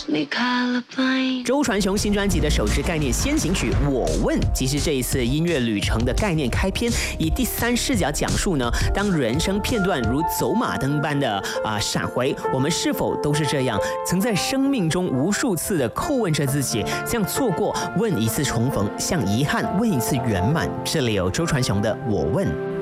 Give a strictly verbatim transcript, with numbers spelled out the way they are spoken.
周传雄新专辑的首支概念先行曲《我问》，即是这一次音乐旅程的概念开篇，以第三视角讲述呢，当人生片段如走马灯般的啊、呃、闪回，我们是否都是这样？曾在生命中无数次的叩问着自己，像错过问一次重逢，像遗憾问一次圆满。这里有周传雄的《我问》。